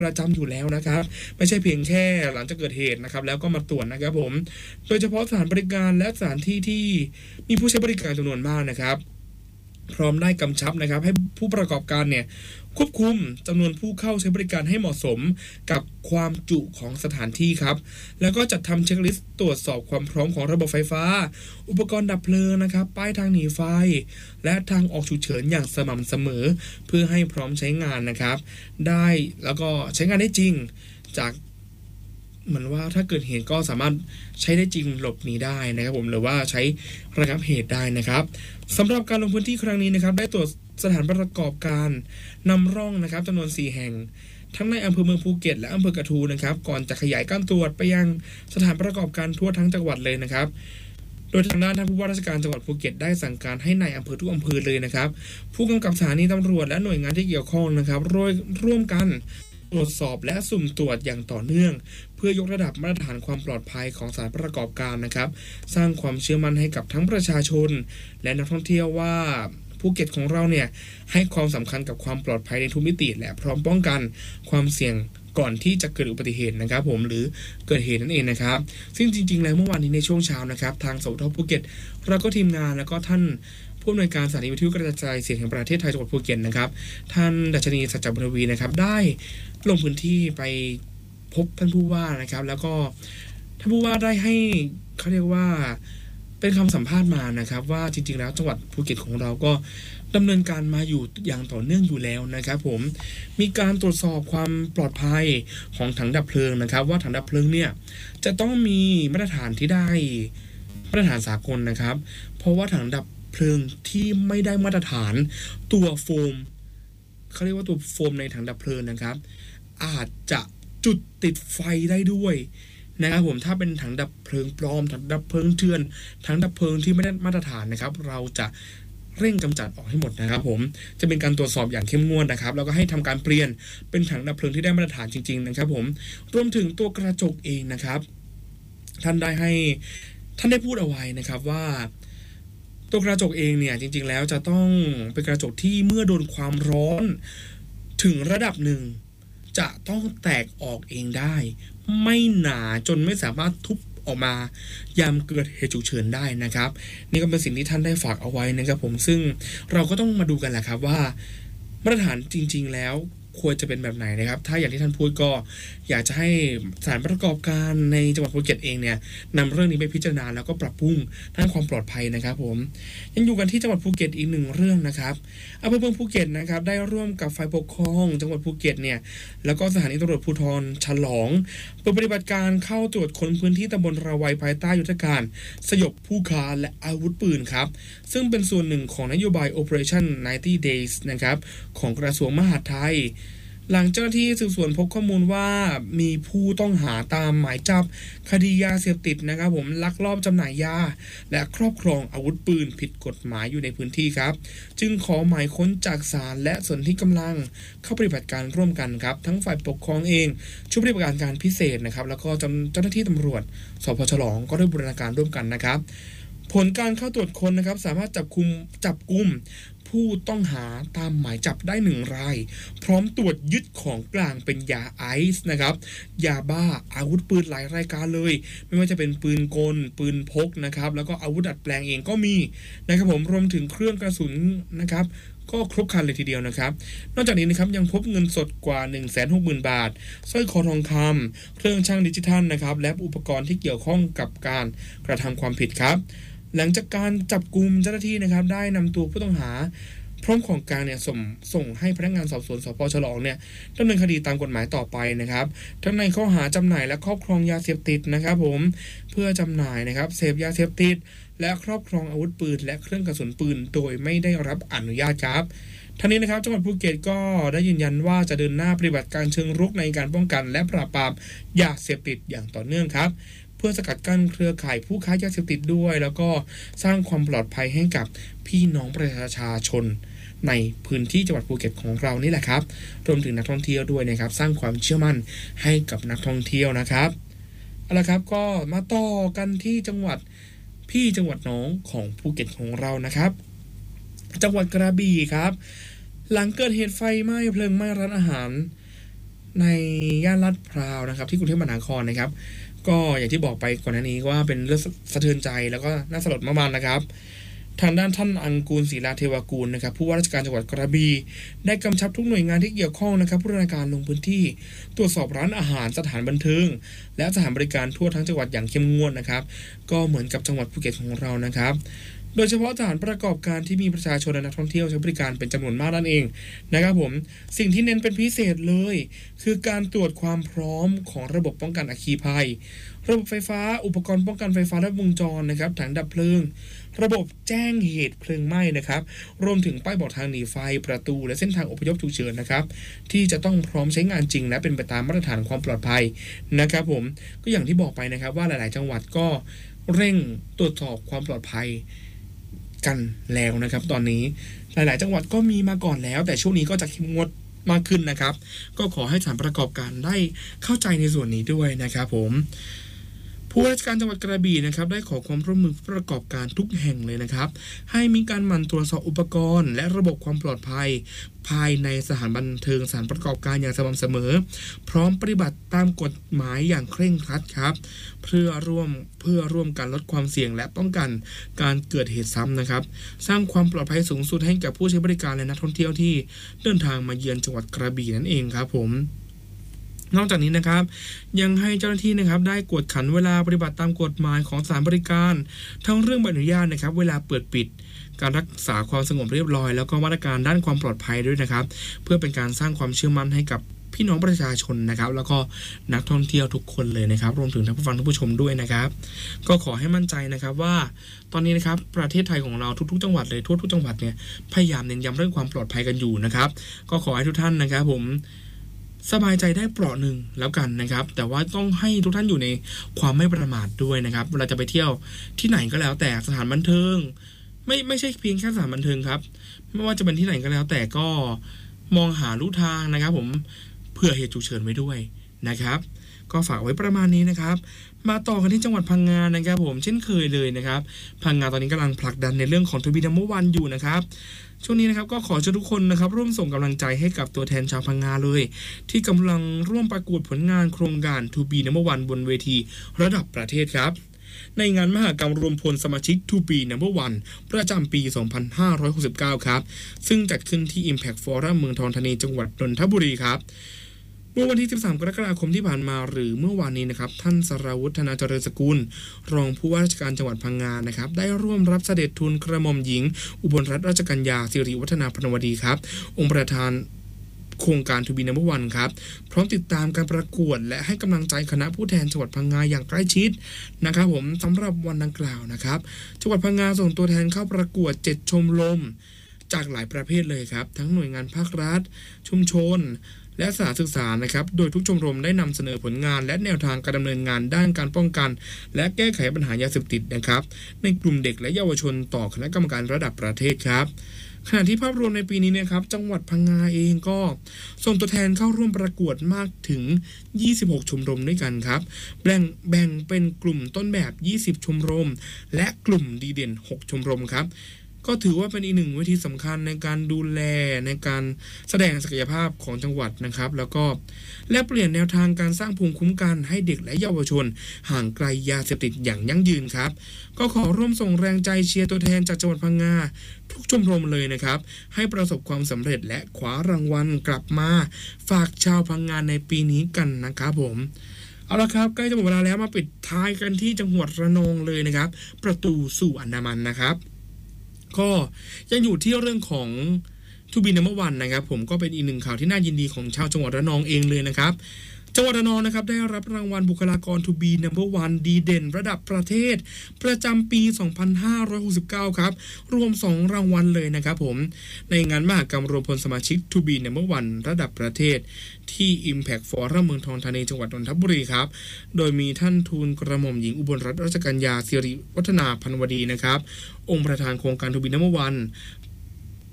ประจำอยู่แล้วนะครับไม่ใช่เพียงแค่หลังจากเกิดเหตุนะครับแล้วก็มาตรวจนะครับผมโดยเฉพาะสถานบริการและสถานที่ที่มีผู้ใช้บริการจำนวนมากนะครับพร้อมได้กำชับนะครับให้ผู้ประกอบการเนี่ยควบคุมจำนวนผู้เข้าใช้บริการให้เหมาะสมกับความจุของสถานที่ครับแล้วก็จัดทำเช็คลิสต์ตรวจสอบความพร้อมของระบบไฟฟ้าอุปกรณ์ดับเพลิงนะครับป้ายทางหนีไฟและทางออกฉุกเฉินอย่างสม่ำเสมอเพื่อให้พร้อมใช้งานนะครับได้แล้วก็ใช้งานได้จริงจากเหมือนว่าถ้าเกิดเหตุก็สามารถใช้ได้จริงหลบหนีได้นะครับผมหรือว่าใช้ระงับเหตุได้นะครับสำหรับการลงพื้นที่ครั้งนี้นะครับได้ตรวจสถานประกอบการนำร่องนะครับจำนวน4แห่งทั้งในอำเภอเมืองภูเก็ตและอำเภอกระทูนะครับก่อนจะขยายการตรวจไปยังสถานประกอบการทั่วทั้งจังหวัดเลยนะครับโดยทางด้านท่านผู้ว่าราชการจังหวัดภูเก็ตได้สั่งการให้ในอำเภอทุกอำเภอเลยนะครับผู้กำกับสถานีตำรวจและหน่วยงานที่เกี่ยวข้องนะครับร่วมกันตรวจสอบและสุ่มตรวจอย่างต่อเนื่องเพื่อยกระดับมาตรฐานความปลอดภัยของสถานประกอบการนะครับสร้างความเชื่อมั่นให้กับทั้งประชาชนและนักท่องเที่ยวว่าภูเก็ตของเราเนี่ยให้ความสำคัญกับความปลอดภัยในทุกมิติและพร้อมป้องกันความเสี่ยงก่อนที่จะเกิดอุบัติเหตุนะครับผมหรือเกิดเหตุนั่นเองนะครับซึ่งจริงๆแล้วเมื่อวานนี้ในช่วงเช้านะครับทางสทภูเก็ตเราก็ทีมงานแล้วก็ท่านผู้อำนวยการสถานีวิทยุกระจายเสียงแห่งประเทศไทยจังหวัดภูเก็ตนะครับท่านดัชนีสัจจบุญทวีนะครับได้ลงพื้นที่ไปพบท่านผู้ว่านะครับแล้วก็ท่านผู้ว่าได้ให้เขาเรียกว่าเป็นคำสัมภาษณ์มานะครับว่าจริงๆแล้วจังหวัดภูเก็ตของเราก็ดำเนินการมาอยู่อย่างต่อเนื่องอยู่แล้วนะครับผมมีการตรวจสอบความปลอดภัยของถังดับเพลิงนะครับว่าถังดับเพลิงเนี่ยจะต้องมีมาตรฐานที่ได้มาตรฐานสากลนะครับเพราะว่าถังดับเพลิงที่ไม่ได้มาตรฐานตัวโฟมเขาเรียกว่าตัวโฟมในถังดับเพลิงนะครับอาจจะจุดติดไฟได้ด้วยนะครับผมถ้าเป็นถังดับเพลิงปลอมถังดับเพลิงเถื่อนถังดับเพลิงที่ไม่ได้มาตรฐานนะครับเราจะเร่งกำจัดออกให้หมดนะครับผมจะเป็นการตรวจสอบอย่างเข้มงวดนะครับแล้วก็ให้ทำการเปลี่ยนเป็นถังดับเพลิงที่ได้มาตรฐานจริงๆนะครับผมรวมถึงตัวกระจกเองนะครับท่านได้พูดเอาไว้นะครับว่าตัวกระจกเองเนี่ยจริงๆแล้วจะต้องเป็นกระจกที่เมื่อโดนความร้อนถึงระดับหนึ่งจะต้องแตกออกเองได้ไม่หนาจนไม่สามารถทุบออกมายามเกิดเหตุฉุกเฉินได้นะครับนี่ก็เป็นสิ่งที่ท่านได้ฝากเอาไว้นะครับผมซึ่งเราก็ต้องมาดูกันแหละครับว่ามาตรฐานจริงๆแล้วควรจะเป็นแบบไหนนะครับถ้าอย่างที่ท่านพูดก็อยากจะให้สถานประกอบการในจังหวัดภูเก็ตเองเนี่ยนำเรื่องนี้ไปพิจารณาแล้วก็ปรับปรุงด้านความปลอดภัยนะครับผมยังอยู่กันที่จังหวัดภูเก็ตอีกหนึ่งเรื่องนะครับอำเภอเมืองภูเก็ตนะครับได้ร่วมกับฝ่ายปกครองจังหวัดภูเก็ตเนี่ยแล้วก็สถานีตำรวจภูธรฉลองเปิดปฏิบัติการเข้าตรวจค้นพื้นที่ตำบลระไวภายใต้ยุทธการสยบผู้ค้าและอาวุธปืนครับซึ่งเป็นส่วนหนึ่งของนโยบาย Operation 90 Days นะครับของกระทรวงมหาดไทยหลังเจ้าหน้าที่สืบสวนพบข้อมูลว่ามีผู้ต้องหาตามหมายจับคดียาเสพติดนะครับผมลักลอบจำหน่ายยาและครอบครองอาวุธปืนผิดกฎหมายอยู่ในพื้นที่ครับจึงขอหมายค้นจากศาลและส่วนที่กำลังเข้าปฏิบัติการร่วมกันครับทั้งฝ่ายปกครองเองชุดปฏิบัติการพิเศษนะครับแล้วก็เจ้าหน้าที่ตำรวจสพ.ฉลองก็ได้บูรณาการร่วมกันนะครับผลการเข้าตรวจค้นนะครับสามารถจับกุมผู้ต้องหาตามหมายจับได้1 รายพร้อมตรวจยึดของกลางเป็นยาไอซ์นะครับยาบ้าอาวุธปืนหลายรายการเลยไม่ว่าจะเป็นปืนกลปืนพกนะครับแล้วก็อาวุธดัดแปลงเองก็มีนะครับผมรวมถึงเครื่องกระสุนนะครับก็ครบครันเลยทีเดียวนะครับนอกจากนี้นะครับยังพบเงินสดกว่า 160,000 บาทสร้อยคอทองคำเครื่องชั่งดิจิทัลนะครับและอุปกรณ์ที่เกี่ยวข้องกับการกระทำความผิดครับหลังจากการจับกุมเจ้าหน้าที่นะครับได้นำตัวผู้ต้องหาพร้อมของกลางเนี่ยส่งให้พนักงานสอบสวนสพ.ฉลองเนี่ยดำเนินคดีตามกฎหมายต่อไปนะครับทั้งในข้อหาจำหน่ายและครอบครองยาเสพติดนะครับผมเพื่อจำหน่ายนะครับเสพยาเสพติดและครอบครองอาวุธปืนและเครื่องกระสุนปืนโดยไม่ได้รับอนุญาตครับทั้งนี้นะครับจังหวัดภูเก็ตก็ได้ยืนยันว่าจะเดินหน้าปฏิบัติการเชิงรุกในการป้องกันและปราบปรามยาเสพติดอย่างต่อเนื่องครับเพื่อสกัดกั้นเครือข่ายผู้ค้ายาเสพติดด้วยแล้วก็สร้างความปลอดภัยให้กับพี่น้องประชาชนในพื้นที่จังหวัดภูเก็ตของเรานี่แหละครับรวมถึงนักท่องเที่ยวด้วยนะครับสร้างความเชื่อมั่นให้กับนักท่องเที่ยวนะครับเอาละครับก็มาต่อกันที่จังหวัดน้องของภูเก็ตของเรานะครับจังหวัดกระบี่ครับหลังเกิดเหตุไฟไหม้เพลิงไหม้ร้านอาหารในย่านลาดพร้าวนะครับที่กรุงเทพมหานครนะครับก็อย่างที่บอกไปก่อนหน้านี้ว่าเป็นเรื่องสะเทือนใจแล้วก็น่าสลดมากๆนะครับทางด้านท่านอังกูลศรีลาเทวากูลนะครับผู้ว่าราชการจังหวัดกระบี่ได้กำชับทุกหน่วยงานที่เกี่ยวข้องนะครับผู้ราชการลงพื้นที่ตรวจสอบร้านอาหารสถานบันเทิงและสถานบริการทั่วทั้งจังหวัดอย่างเข้มงวดนะครับก็เหมือนกับจังหวัดภูเก็ตของเรานะครับโดยเฉพาะสถานประกอบการที่มีประชาชนและนักท่องเที่ยวใช้บริการเป็นจำนวนมากนั่นเองนะครับผมสิ่งที่เน้นเป็นพิเศษเลยคือการตรวจความพร้อมของระบบป้องกันอัคคีภัยระบบไฟฟ้าอุปกรณ์ป้องกันไฟฟ้าและวงจรนะครับถังดับเพลิงระบบแจ้งเหตุเพลิงไหม้นะครับรวมถึงป้ายบอกทางหนีไฟประตูและเส้นทางอพยพฉุกเฉินนะครับที่จะต้องพร้อมใช้งานจริงและเป็นไปตามมาตรฐานความปลอดภัยนะครับผมก็อย่างที่บอกไปนะครับว่าหลายๆจังหวัดก็เร่งตรวจสอบความปลอดภัยกันแล้วนะครับตอนนี้หลายๆจังหวัดก็มีมาก่อนแล้วแต่ช่วงนี้ก็จะเข้มงวดมากขึ้นนะครับก็ขอให้สถานประกอบการได้เข้าใจในส่วนนี้ด้วยนะครับผมผู้ว่าราชการจังหวัดกระบี่นะครับได้ขอความร่วมมือประกอบการทุกแห่งเลยนะครับให้มีการหมั่นตรวจสอบอุปกรณ์และระบบความปลอดภัยภายในสถานบันเทิงสถานประกอบการอย่างสม่ำเสมอพร้อมปฏิบัติตามกฎหมายอย่างเคร่งครัดครับเพื่อร่วมกันลดความเสี่ยงและป้องกันการเกิดเหตุซ้ำนะครับสร้างความปลอดภัยสูงสุดให้กับผู้ใช้บริการและนักท่องเที่ยวที่เดินทางมาเยือนจังหวัดกระบี่นั่นเองครับผมนอกจากนี้นะครับยังให้เจ้าหน้าที่นะครับได้กวดขันเวลาปฏิบัติตามกฎหมายของสถานบริการทั้งเรื่องใบอนุญาตนะครับเวลาเปิดปิดการรักษาความสงบเรียบร้อยแล้วก็มาตรการด้านความปลอดภัยด้วยนะครับเพื่อเป็นการสร้างความเชื่อมั่นให้กับพี่น้องประชาชนนะครับแล้วก็นักท่องเที่ยวทุกคนเลยนะครับรวมถึงท่านผู้ฟังท่านผู้ชมด้วยนะครับก็ขอให้มั่นใจนะครับว่าตอนนี้นะครับประเทศไทยของเราทุกๆจังหวัดเลยทั่วทุกจังหวัดเนี่ยพยายามเน้นย้ำเรื่องความปลอดภัยกันอยู่นะครับก็ขอให้ทุกท่านนะครับผมสบายใจได้เปราะหนึ่งแล้วกันนะครับแต่ว่าต้องให้ทุกท่านอยู่ในความไม่ประมาทด้วยนะครับเวลาจะไปเที่ยวที่ไหนก็แล้วแต่สถานบันเทิงไม่ใช่เพียงแค่สถานบันเทิงครับไม่ว่าจะเป็นที่ไหนก็แล้วแต่ก็มองหาลู่ทางนะครับผมเผื่อเหตุฉุกเฉินไว้ด้วยนะครับก็ฝากไว้ประมาณนี้นะครับมาต่อกันที่จังหวัดพังงานะครับผมเช่นเคยเลยนะครับพังงาตอนนี้กำลังผลักดันในเรื่องของทูบีนัมเบอร์วันอยู่นะครับช่วงนี้นะครับก็ขอเชิญทุกคนนะครับร่วมส่งกำลังใจให้กับตัวแทนชาวพังงาเลยที่กำลังร่วมประกวดผลงานโครงการ To Be Number One บนเวทีระดับประเทศครับในงานมหกรรมรวมพลสมาชิก To Be Number One ประจำปี 2569 ครับซึ่งจัดขึ้นที่ Impact Forum เมืองทองธานีจังหวัดนนทบุรีครับเมื่อวันที่ 13 กรกฎาคมที่ผ่านมาหรือเมื่อวานนี้นะครับท่านสราวุฒิ ธนาเจริญสกุลรองผู้ว่าราชการจังหวัดพังงานะครับได้ร่วมรับเสด็จทูลกระหม่อมหญิงอุบลรัตนราชกัญญาสิริวัฒนาพนวดีครับองค์ประธานโครงการ To Be Number One ครับพร้อมติดตามการประกวดและให้กำลังใจคณะผู้แทนจังหวัดพังงาอย่างใกล้ชิดนะครับผมสำหรับวันดังกล่าวนะครับจังหวัดพังงาส่งตัวแทนเข้าประกวด7ชมรมจากหลายประเภทเลยครับทั้งหน่วยงานภาครัฐชุมชนและสถานศึกษานะครับโดยทุกชมรมได้นำเสนอผลงานและแนวทางการดำเนินงานด้านการป้องกันและแก้ไขปัญหายาเสพติดนะครับในกลุ่มเด็กและเยาวชนต่อคณะกรรมการระดับประเทศครับขณะที่ภาพรวมในปีนี้นะครับจังหวัดพังงาเองก็ส่งตัวแทนเข้าร่วมประกวดมากถึง26ชมรมด้วยกันครับแบ่งเป็นกลุ่มต้นแบบ20ชมรมและกลุ่มดีเด่น6ชมรมครับก็ถือว่าเป็นอีกหนึ่งวิธีสำคัญในการดูแลในการแสดงศักยภาพของจังหวัดนะครับแล้วก็และเปลี่ยนแนวทางการสร้างภูมิคุ้มกันให้เด็กและเยาวชนห่างไกลยาเสพติดอย่างยั่งยืนครับก็ขอร่วมส่งแรงใจเชียร์ตัวแทนจากจังหวัดพังงาทุกชมรมเลยนะครับให้ประสบความสำเร็จและคว้ารางวัลกลับมาฝากชาวพังงาในปีนี้กันนะครับผมเอาละครับใกล้จะหมดเวลาแล้วมาปิดท้ายกันที่จังหวัดระนองเลยนะครับประตูสู่อันดามันนะครับก็ยังอยู่ที่เรื่องของ To Be Number One นะครับผมก็เป็นอีกหนึ่งข่าวที่น่ายินดีของชาวจังหวัดระนองเองเลยนะครับจังหวัดระนองนะครับได้รับรางวัลบุคลากร To Be Number One ดีเด่นระดับประเทศประจำปี 2569 ครับรวม2รางวัลเลยนะครับผมในงานมหกรรมรวมพลสมาชิก To Be Number One ระดับประเทศที่ Impact Forum เมืองทองธานีจังหวัดนนทบุรีครับโดยมีท่านทูลกระหม่อมหญิงอุบลรัตนราชกัญญาสิริวัฒนาพนวดีนะครับองค์ประธานโครงการ To Be Number One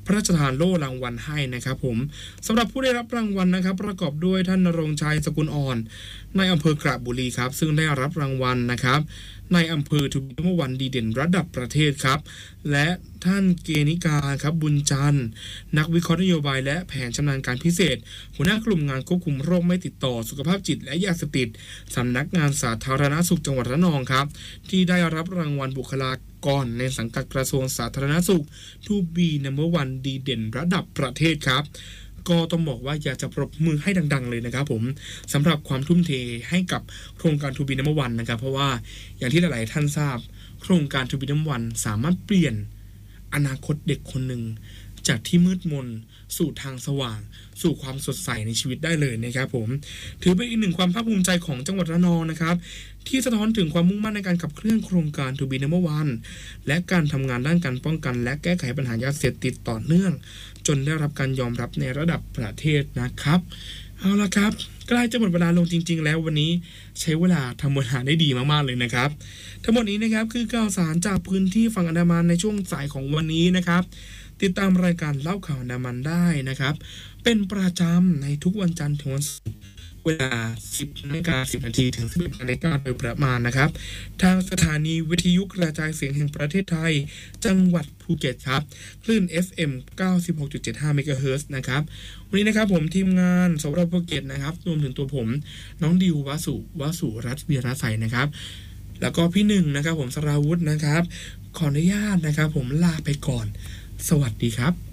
พระราชทานโล่รางวัลให้นะครับผมสำหรับผู้ได้รับรางวัลนะครับประกอบด้วยท่านณรงค์ชัยสกุลอ่อนในอำเภอกระบุรีครับซึ่งได้รับรางวัลนะครับในอำเภอทูบีนัมเบอร์วันดีเด่นระดับประเทศครับและท่านเกณิกาครับบุญจันทร์นักวิเคราะห์นโยบายและแผนชำนาญการพิเศษหัวหน้ากลุ่มงานควบคุมโรคไม่ติดต่อสุขภาพจิตและยาเสพติดสำนักงานสาธารณสุขจังหวัดระนองครับที่ได้รับรางวัลบุคลากรในสังกัดกระทรวงสาธารณสุขทูบีนัมเบอร์วันดีเด่นระดับประเทศครับก็ต้องบอกว่าอยากจะปรบมือให้ดังๆเลยนะครับผมสำหรับความทุ่มเทให้กับโครงการทูบีนัมเบอร์วันนะครับเพราะว่าอย่างที่หลายๆท่านทราบโครงการทูบีนัมเบอร์วันสามารถเปลี่ยนอนาคตเด็กคนหนึ่งจากที่มืดมนสู่ทางสว่างสู่ความสดใสในชีวิตได้เลยนะครับผมถือเป็นอีกหนึ่งความภาคภูมิใจของจังหวัดระนองนะครับที่สะท้อนถึงความมุ่งมั่นในการขับเคลื่อนโครงการทูบีนัมเบอร์วันและการทำงานด้านการป้องกันและแก้ไขปัญหายาเสพติดต่อเนื่องจนได้รับการยอมรับในระดับประเทศนะครับเอาละครับใกล้จะหมดเวลาลงจริงๆแล้ววันนี้ใช้เวลาทำเวลาได้ดีมากๆเลยนะครับทั้งหมดนี้นะครับคือข่าวสารจากพื้นที่ฝั่งอันดามันในช่วงสายของวันนี้นะครับติดตามรายการเล่าข่าวอันดามันได้นะครับเป็นประจำในทุกวันจันทร์ถึงวันศุกร์เวลา 10:10 นถึง 11:00 นโดยประมาณนะครับทางสถานีวิทยุกระจายเสียงแห่งประเทศไทยจังหวัดภูเก็ตครับคลื่น FM 96.75 เมกะเฮิรตซ์นะครับวันนี้นะครับผมทีมงานสำหรับภูเก็ตนะครับรวมถึงตัวผมน้องดิววสุรัตน์วีระใสนะครับแล้วก็พี่หนึ่งนะครับผมสราวุธนะครับขออนุญาตนะครับผมลาไปก่อนสวัสดีครับ